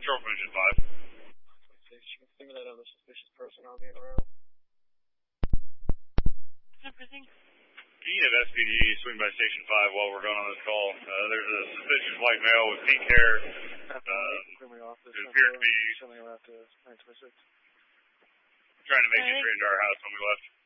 Control from Engine 5. She can figure that other suspicious person on being around. Everything. Can you have SPD swing by Station 5 while we're going on this call? There's a suspicious white male with pink hair. It appears to be sending him out to 926. trying to make his way into our house when we left.